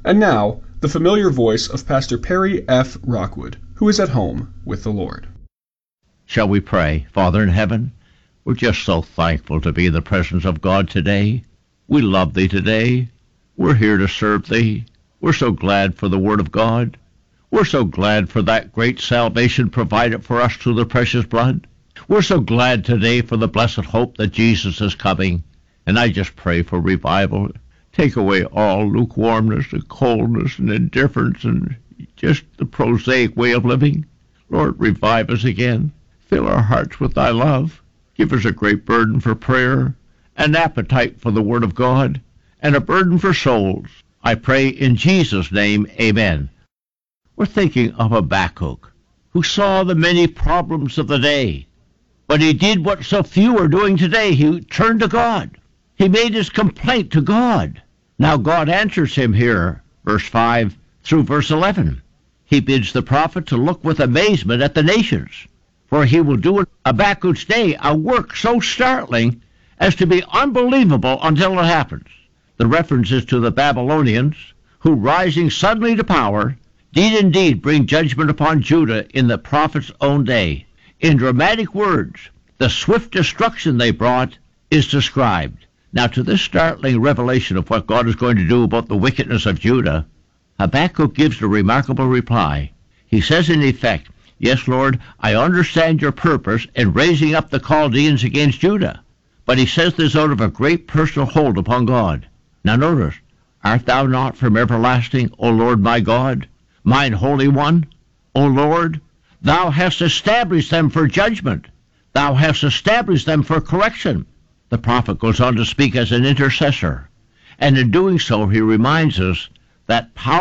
And now, the familiar voice of Pastor Perry F. Rockwood, who is at home with the Lord. Shall we pray? Father in heaven, we're just so thankful to be in the presence of God today. We love Thee today. We're here to serve Thee. We're so glad for the Word of God. We're so glad for that great salvation provided for us through the precious blood. We're so glad today for the blessed hope that Jesus is coming. And I just pray for revival. Take away all lukewarmness and coldness and indifference and just the prosaic way of living. Lord, revive us again. Fill our hearts with Thy love. Give us a great burden for prayer, an appetite for the Word of God, and a burden for souls. I pray in Jesus' name, amen. We're thinking of Habakkuk, who saw the many problems of the day. But he did what so few are doing today. He turned to God. He made his complaint to God. Now God answers him here, verse 5 through verse 11. He bids the prophet to look with amazement at the nations, for he will do in Habakkuk's day a work so startling as to be unbelievable until it happens. The reference is to the Babylonians, who, rising suddenly to power, did indeed bring judgment upon Judah in the prophet's own day. In dramatic words, the swift destruction they brought is described. Now, to this startling revelation of what God is going to do about the wickedness of Judah, Habakkuk gives a remarkable reply. He says in effect, "Yes, Lord, I understand your purpose in raising up the Chaldeans against Judah." But he says this out of a great personal hold upon God. Now notice, "Art thou not from everlasting, O Lord my God, mine Holy One? O Lord, thou hast established them for judgment. Thou hast established them for correction." The prophet goes on to speak as an intercessor, and in doing so he reminds us that power